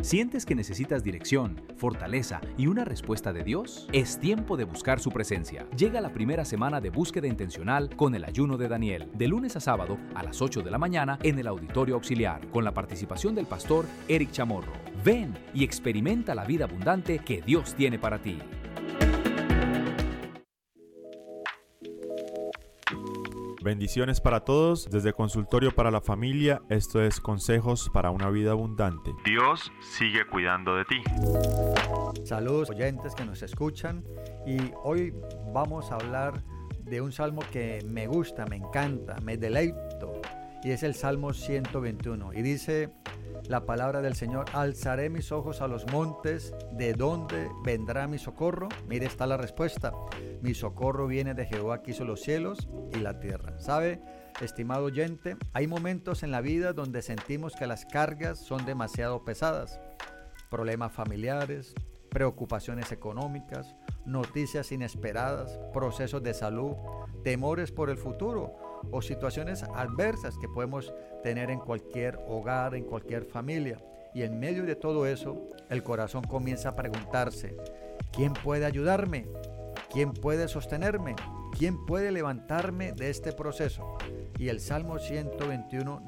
¿Sientes que necesitas dirección, fortaleza y una respuesta de Dios? Es tiempo de buscar su presencia. Llega la primera semana de búsqueda intencional con el ayuno de Daniel, de lunes a sábado a las 8 de la mañana en el Auditorio Auxiliar, con la participación del pastor Eric Chamorro. Ven y experimenta la vida abundante que Dios tiene para ti. Bendiciones para todos, desde Consultorio para la Familia, esto es Consejos para una Vida Abundante. Dios sigue cuidando de ti. Saludos oyentes que nos escuchan, y hoy vamos a hablar de un salmo que me gusta, me encanta, me deleito, y es el Salmo 121, y dice la palabra del Señor: alzaré mis ojos a los montes, ¿de dónde vendrá mi socorro? Mire, está la respuesta: mi socorro viene de Jehová, que hizo los cielos y la tierra. ¿Sabe, estimado oyente? Hay momentos en la vida donde sentimos que las cargas son demasiado pesadas. Problemas familiares, preocupaciones económicas, noticias inesperadas, procesos de salud, temores por el futuro o situaciones adversas que podemos tener en cualquier hogar, en cualquier familia. Y en medio de todo eso, el corazón comienza a preguntarse: ¿quién puede ayudarme? ¿Quién puede sostenerme? ¿Quién puede levantarme de este proceso? Y el Salmo 121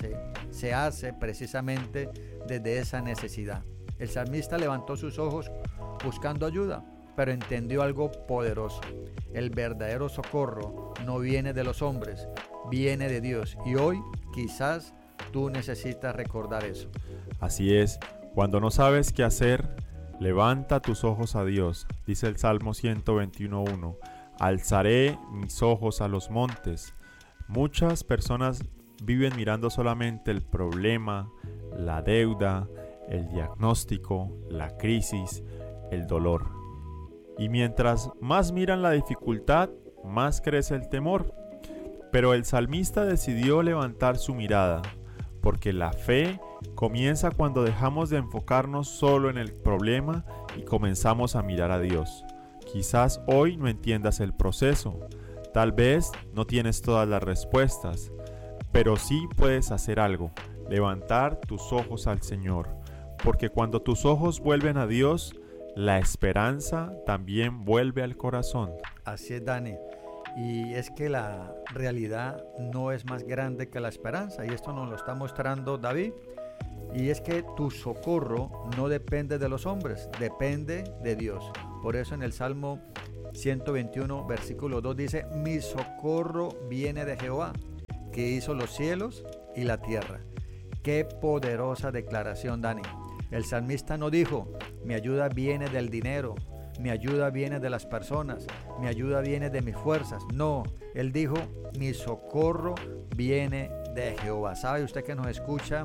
se hace precisamente desde esa necesidad. El salmista levantó sus ojos buscando ayuda, pero entendió algo poderoso: el verdadero socorro no viene de los hombres, viene de Dios. Y hoy quizás tú necesitas recordar eso. Así es, cuando no sabes qué hacer, levanta tus ojos a Dios. Dice el Salmo 121:1: alzaré mis ojos a los montes. Muchas personas viven mirando solamente el problema, la deuda, el diagnóstico, la crisis, el dolor. Y mientras más miran la dificultad, más crece el temor. Pero el salmista decidió levantar su mirada, porque la fe comienza cuando dejamos de enfocarnos solo en el problema y comenzamos a mirar a Dios. Quizás hoy no entiendas el proceso, tal vez no tienes todas las respuestas, pero sí puedes hacer algo: levantar tus ojos al Señor, porque cuando tus ojos vuelven a Dios, la esperanza también vuelve al corazón. Así es, Dani. Y es que la realidad no es más grande que la esperanza, y esto nos lo está mostrando David. Y es que tu socorro no depende de los hombres, depende de Dios. Por eso en el Salmo 121, versículo 2 dice: mi socorro viene de Jehová, que hizo los cielos y la tierra. Qué poderosa declaración, Dani. El salmista no dijo: mi ayuda viene del dinero, mi ayuda viene de las personas, mi ayuda viene de mis fuerzas. No, él dijo: mi socorro viene de Jehová. ¿Sabe usted que nos escucha?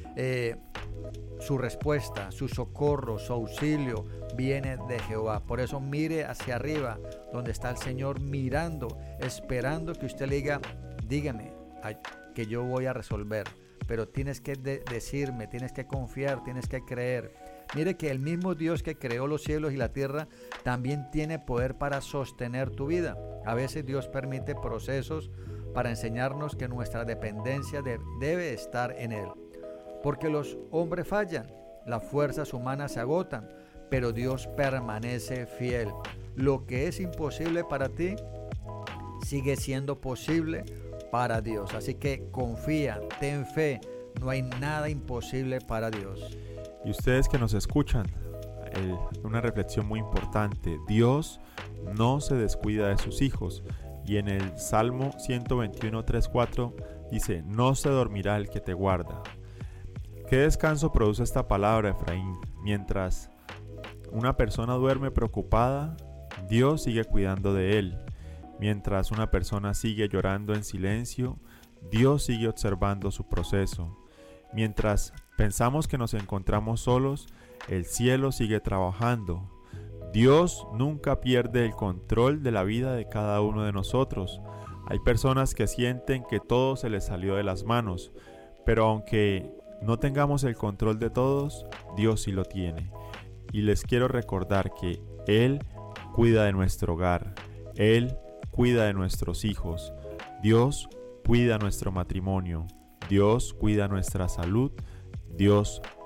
Su respuesta, su socorro, su auxilio viene de Jehová. Por eso mire hacia arriba, donde está el Señor, mirando, esperando que usted le diga: dígame, que yo voy a resolver. Pero tienes que decirme, tienes que confiar, tienes que creer. Mire que el mismo Dios que creó los cielos y la tierra también tiene poder para sostener tu vida. A veces Dios permite procesos para enseñarnos que nuestra dependencia debe estar en Él. Porque los hombres fallan, las fuerzas humanas se agotan, pero Dios permanece fiel. Lo que es imposible para ti sigue siendo posible para Dios. Así que confía, ten fe, no hay nada imposible para Dios. Y ustedes que nos escuchan, una reflexión muy importante: Dios no se descuida de sus hijos. Y en el Salmo 121, 3, 4 dice: no se dormirá el que te guarda. ¿Qué descanso produce esta palabra, Efraín? Mientras una persona duerme preocupada, Dios sigue cuidando de él. Mientras una persona sigue llorando en silencio, Dios sigue observando su proceso. Mientras pensamos que nos encontramos solos, el cielo sigue trabajando. Dios nunca pierde el control de la vida de cada uno de nosotros. Hay personas que sienten que todo se les salió de las manos, pero aunque no tengamos el control de todos, Dios sí lo tiene. Y les quiero recordar que Él cuida de nuestro hogar, Él cuida de nuestros hijos, Dios cuida nuestro matrimonio, Dios cuida nuestra salud, Dios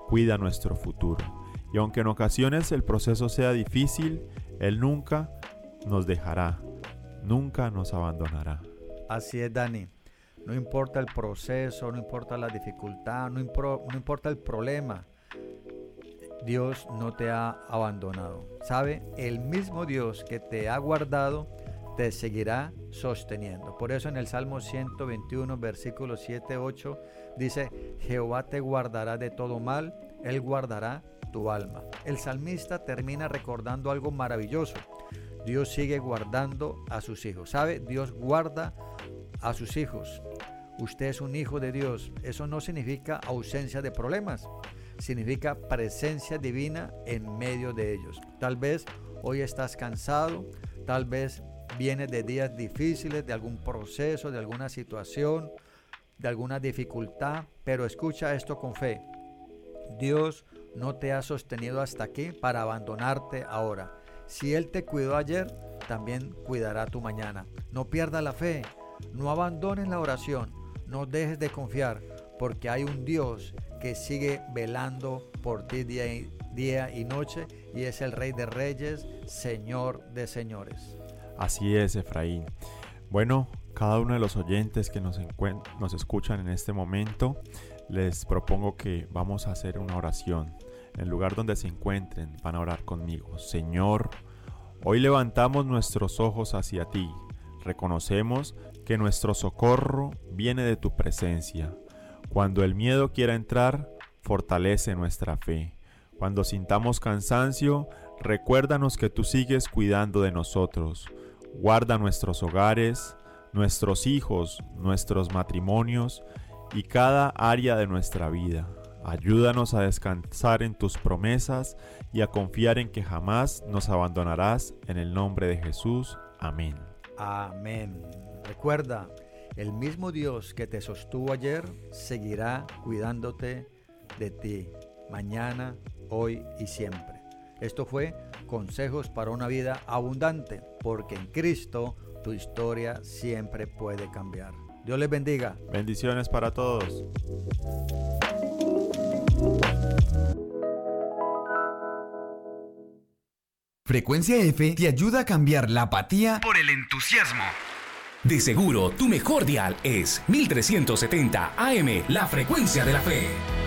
cuida nuestro futuro. Y aunque en ocasiones el proceso sea difícil, Él nunca nos dejará, nunca nos abandonará. Así es, Dani. No importa el proceso, no importa la dificultad, no importa el problema. Dios no te ha abandonado. ¿Sabe? El mismo Dios que te ha guardado te seguirá sosteniendo. Por eso en el Salmo 121, versículos 7-8 dice: Jehová te guardará de todo mal, Él guardará tu alma. El salmista termina recordando algo maravilloso. Dios sigue guardando a sus hijos. ¿Sabe? Dios guarda a sus hijos. Usted es un hijo de Dios. Eso no significa ausencia de problemas. Significa presencia divina en medio de ellos. Tal vez hoy estás cansado, tal vez vienes de días difíciles, de algún proceso, de alguna situación, de alguna dificultad, pero escucha esto con fe. Dios no te ha sostenido hasta aquí para abandonarte ahora. Si Él te cuidó ayer, también cuidará tu mañana. No pierdas la fe, no abandones la oración, no dejes de confiar, porque hay un Dios que sigue velando por ti día y noche, y es el Rey de Reyes, Señor de Señores. Así es, Efraín. Bueno, cada uno de los oyentes que nos escuchan en este momento, les propongo que vamos a hacer una oración. En el lugar donde se encuentren, van a orar conmigo. Señor, hoy levantamos nuestros ojos hacia ti. Reconocemos que nuestro socorro viene de tu presencia. Cuando el miedo quiera entrar, fortalece nuestra fe. Cuando sintamos cansancio, recuérdanos que tú sigues cuidando de nosotros. Guarda nuestros hogares, nuestros hijos, nuestros matrimonios y cada área de nuestra vida. Ayúdanos a descansar en tus promesas y a confiar en que jamás nos abandonarás. En el nombre de Jesús. Amén. Amén. Recuerda, el mismo Dios que te sostuvo ayer seguirá cuidándote de ti, mañana, hoy y siempre. Esto fue Consejos para una vida abundante, porque en Cristo tu historia siempre puede cambiar. Dios les bendiga. Bendiciones para todos. Frecuencia F te ayuda a cambiar la apatía por el entusiasmo. De seguro, tu mejor dial es 1370 AM, la frecuencia de la fe.